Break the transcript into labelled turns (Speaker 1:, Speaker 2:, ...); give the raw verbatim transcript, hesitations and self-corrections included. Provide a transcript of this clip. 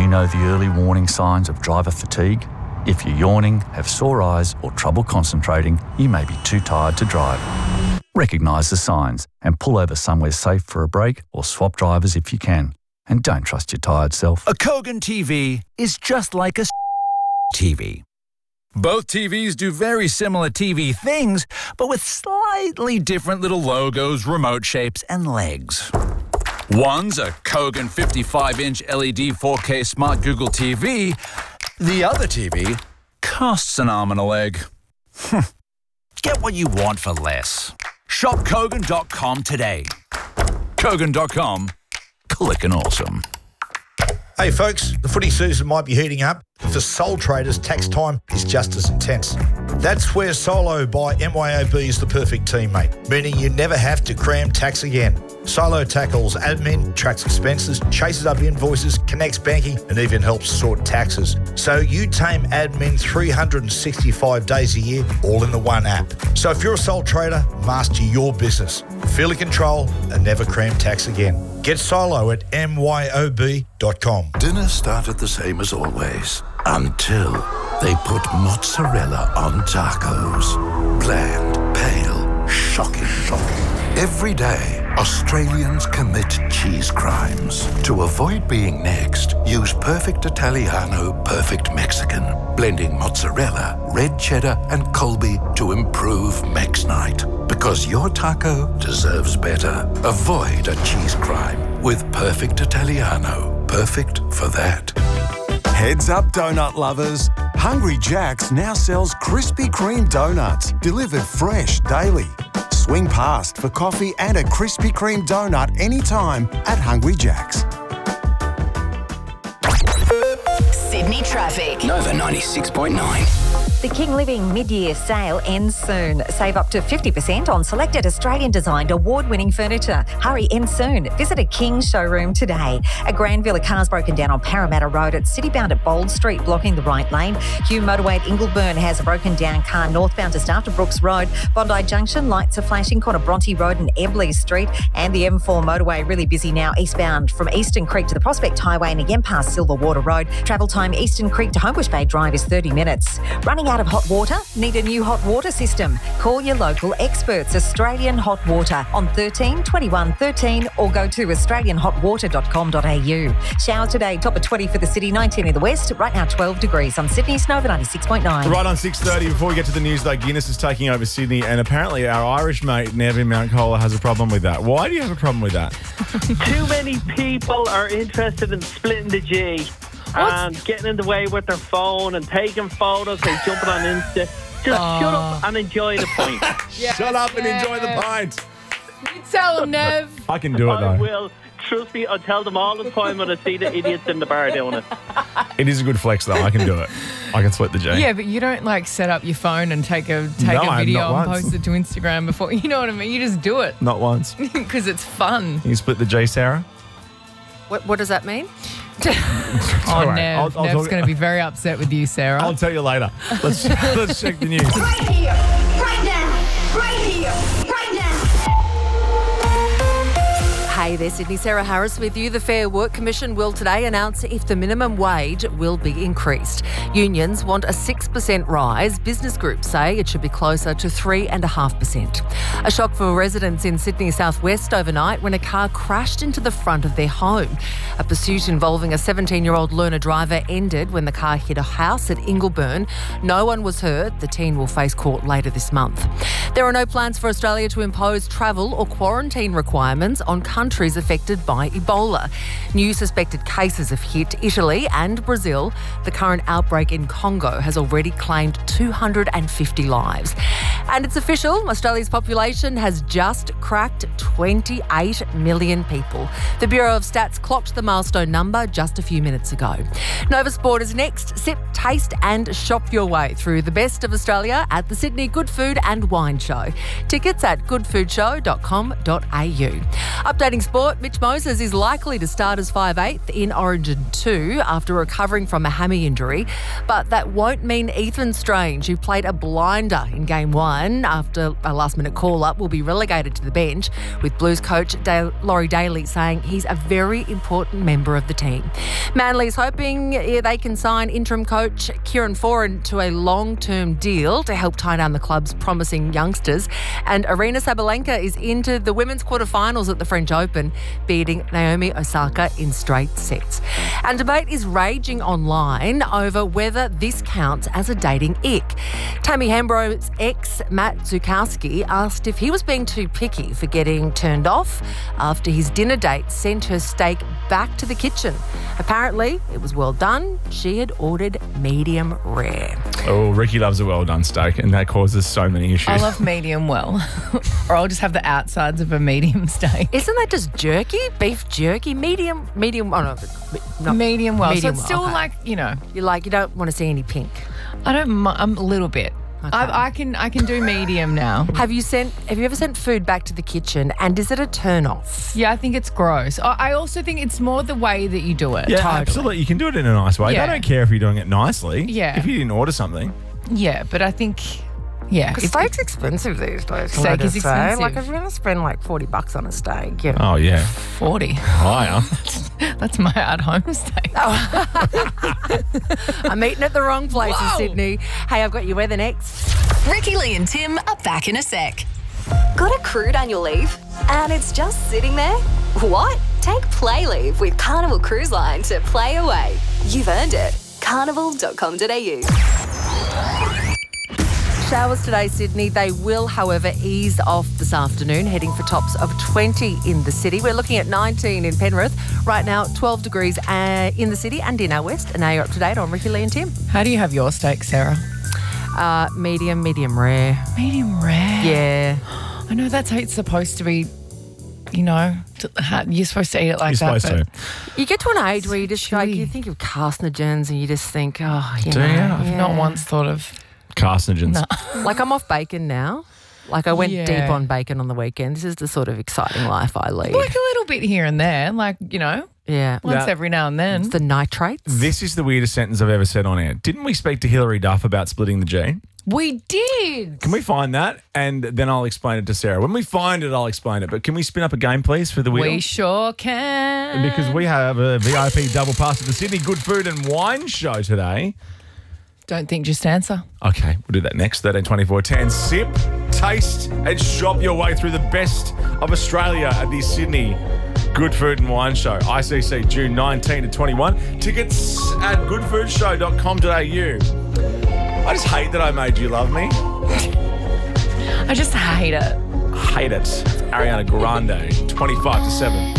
Speaker 1: you know the early warning signs of driver fatigue? If you're yawning, have sore eyes or trouble concentrating, you may be too tired to drive. Recognise the signs and pull over somewhere safe for a break or swap drivers if you can. And don't trust your tired self.
Speaker 2: A Kogan T V is just like a T V. Both T Vs do very similar T V things, but with slightly different little logos, remote shapes, and legs. One's a Kogan fifty-five inch L E D four K Smart Google T V. The other T V costs an arm and a leg. Get what you want for less. Shop Kogan dot com today. Kogan dot com. Clickin' awesome.
Speaker 3: Hey folks, the footy season might be heating up, but for sole traders, tax time is just as intense. That's where Solo by M Y O B is the perfect teammate, meaning you never have to cram tax again. Solo tackles admin, tracks expenses, chases up invoices, connects banking, and even helps sort taxes. So you tame admin three hundred sixty-five days a year, all in the one app. So if you're a sole trader, master your business. Feel in control and never cram tax again. Get Solo at M Y O B dot com.
Speaker 4: Dinner started the same as always, until they put mozzarella on tacos. Bland, pale, shocking, shocking. Every day, Australians commit cheese crimes. To avoid being next, use Perfect Italiano, Perfect Mexican, blending mozzarella, red cheddar, and Colby to improve Mex Night. Because your taco deserves better. Avoid a cheese crime with Perfect Italiano. Perfect for that.
Speaker 5: Heads up, donut lovers. Hungry Jack's now sells Krispy Kreme donuts, delivered fresh daily. Swing past for coffee and a Krispy Kreme donut anytime at Hungry Jack's.
Speaker 6: Sydney traffic.
Speaker 7: Nova ninety-six point nine.
Speaker 8: The King Living mid-year sale ends soon. Save up to fifty percent on selected Australian-designed award-winning furniture. Hurry, ends soon. Visit a King showroom today. At Granville, a car's broken down on Parramatta Road. It's city-bound at Bold Street, blocking the right lane. Hugh Motorway at Ingleburn has a broken-down car northbound just after Brooks Road. Bondi Junction, lights are flashing, corner Bronte Road and Ebley Street. And the M four motorway really busy now, eastbound from Eastern Creek to the Prospect Highway and again past Silverwater Road. Travel time Eastern Creek to Homebush Bay Drive is thirty minutes. Running out of hot water? Need a new hot water system? Call your local experts, Australian Hot Water, on thirteen twenty-one thirteen or go to australian hot water dot com dot a u. Showers today, top of twenty for the city, nineteen in the west, right now twelve degrees on Sydney's Nova ninety-six point nine.
Speaker 9: Right on six thirty, before we get to the news though, Guinness is taking over Sydney and apparently our Irish mate Nev in Mount Cola has a problem with that. Why do you have a problem with that?
Speaker 10: Too many people are interested in splitting the G. What? And getting in the way with their phone and taking photos and jumping on Insta. Just uh, shut up and enjoy the pint.
Speaker 9: Yes, shut up and enjoy the pint.
Speaker 11: You tell them, Nev.
Speaker 9: I can do it though.
Speaker 10: I will. Trust me, I tell them all the time when I see the idiots in the bar doing it.
Speaker 9: It is a good flex though. I can do it. I can split the J.
Speaker 11: Yeah, but you don't like set up your phone and take a take
Speaker 9: no,
Speaker 11: a video and
Speaker 9: once.
Speaker 11: post it to Instagram before. You know what I mean? You just do it.
Speaker 9: Not once.
Speaker 11: Because it's fun.
Speaker 9: Can you split the J, Sarah?
Speaker 12: What What does that mean?
Speaker 11: oh,
Speaker 9: right,
Speaker 11: Nev.
Speaker 9: I'll, I'll
Speaker 11: Nev's going to be very upset with you, Sarah.
Speaker 9: I'll tell you later. Let's let's check the news.
Speaker 6: Right here, right now, right here, right now.
Speaker 12: Hey there, Sydney. Sarah Harris with you. The Fair Work Commission will today announce if the minimum wage will be increased. Unions want a six percent rise. Business groups say it should be closer to three point five percent. A shock for residents in Sydney southwest overnight when a car crashed into the front of their home. A pursuit involving a seventeen-year-old learner driver ended when the car hit a house at Ingleburn. No one was hurt. The teen will face court later this month. There are no plans for Australia to impose travel or quarantine requirements on countries affected by Ebola. New suspected cases have hit Italy and Brazil. The current outbreak in Congo has already claimed two hundred fifty lives. And it's official, Australia's population has just cracked twenty-eight million people. The Bureau of Stats clocked the milestone number just a few minutes ago. Nova Sport is next. Sip, taste and shop your way through the best of Australia at the Sydney Good Food and Wine Show. Tickets at good food show dot com dot a u. Updating sport, Mitch Moses is likely to start as five eighth in Origin two after recovering from a hammy injury. But that won't mean Ethan Strange, who played a blinder in Game one, Ryan, after a last-minute call-up, will be relegated to the bench, with Blues coach Dale, Laurie Daly saying he's a very important member of the team. Manly is hoping yeah, they can sign interim coach Kieran Foran to a long-term deal to help tie down the club's promising youngsters. And Arina Sabalenka is into the women's quarterfinals at the French Open, beating Naomi Osaka in straight sets. And debate is raging online over whether this counts as a dating ick. Tammy Hambro's ex, Matt Zukowski, asked if he was being too picky for getting turned off after his dinner date sent her steak back to the kitchen. Apparently, it was well done. She had ordered medium rare.
Speaker 9: Oh, Ricky loves a well-done steak, and that causes so many issues.
Speaker 11: I love medium well. Or I'll just have the outsides of a medium steak.
Speaker 12: Isn't that just jerky? Beef jerky? Medium, medium, oh no. Not
Speaker 11: medium well.
Speaker 12: Medium
Speaker 11: so it's
Speaker 12: well,
Speaker 11: still
Speaker 12: okay.
Speaker 11: like, you know.
Speaker 12: You're like, you don't want to see any pink.
Speaker 11: I don't mind. I'm a little bit.
Speaker 12: Okay.
Speaker 11: I, I can I can do medium now.
Speaker 12: Have you sent? Have you ever sent food back to the kitchen, and is it a turn off?
Speaker 11: Yeah, I think it's gross. I, I also think it's more the way that you do it.
Speaker 9: Yeah,
Speaker 11: totally.
Speaker 9: absolutely. You can do it in a nice way.
Speaker 11: Yeah.
Speaker 9: They don't care if you're doing it nicely.
Speaker 11: Yeah.
Speaker 9: If you didn't order something.
Speaker 11: Yeah, but I think, yeah.
Speaker 12: Because steak's expensive these days.
Speaker 11: Steak is expensive.
Speaker 12: Like, if you're going to spend like forty bucks on a steak, you know.
Speaker 9: Oh, yeah.
Speaker 11: forty.
Speaker 9: Higher.
Speaker 11: That's my at-home steak.
Speaker 12: I'm eating at the wrong place
Speaker 11: Whoa.
Speaker 12: in Sydney. Hey, I've got you weather next.
Speaker 13: Ricky, Lee and Tim are back in a sec. Got accrued annual leave? And it's just sitting there? What? Take Play Leave with Carnival Cruise Line to play away. You've earned it. carnival dot com dot a u.
Speaker 12: Showers today, Sydney. They will, however, ease off this afternoon, heading for tops of twenty in the city. We're looking at nineteen in Penrith. Right now, twelve degrees uh, in the city and in our west. And now you're up to date on Ricky, Lee and Tim.
Speaker 11: How do you have your steak, Sarah?
Speaker 12: Uh, medium, medium rare.
Speaker 11: Medium rare?
Speaker 12: Yeah.
Speaker 11: I know that's how it's supposed to be, you know. To, how, you're supposed to eat it like
Speaker 9: You're
Speaker 11: that.
Speaker 9: supposed
Speaker 11: but
Speaker 9: to.
Speaker 12: You get to an age where you just like, you think of carcinogens and you just think, oh, you
Speaker 9: Do
Speaker 12: know.
Speaker 9: you?
Speaker 11: I've
Speaker 12: yeah.
Speaker 11: not once thought of...
Speaker 9: Carcinogens.
Speaker 11: No.
Speaker 12: Like, I'm off bacon now. Like, I went
Speaker 11: Yeah.
Speaker 12: deep on bacon on the weekend. This is the sort of exciting life I lead.
Speaker 11: Like a little bit here and there, like, you know,
Speaker 12: yeah.
Speaker 11: once
Speaker 9: Yeah.
Speaker 11: every now and then.
Speaker 12: It's the nitrates.
Speaker 9: This is the weirdest sentence I've ever said on air. Didn't we speak to Hilary Duff about splitting the G?
Speaker 11: We did.
Speaker 9: Can we find that? And then I'll explain it to Sarah. When we find it, I'll explain it. But can we spin up a game, please, for the wheel?
Speaker 11: We sure can.
Speaker 9: Because we have a V I P double pass at the Sydney Good Food and Wine Show today.
Speaker 11: Don't think, just answer.
Speaker 9: Okay, we'll do that next. thirteen twenty-four ten. Sip, taste, and shop your way through the best of Australia at the Sydney Good Food and Wine Show. I C C, June nineteenth to twenty-one. Tickets at good food show dot com dot a u. I just hate that I made you love me.
Speaker 11: I just hate it.
Speaker 9: Hate it. Ariana Grande, twenty-five to seven.